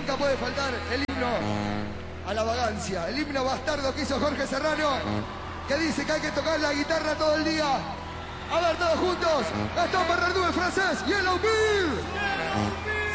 nunca puede faltar el himno a la vagancia, el himno bastardo que hizo Jorge Serrano, que dice que hay que tocar la guitarra todo el día. A ver, todos juntos, Gastón Bernardú en francés, Yellow Beer.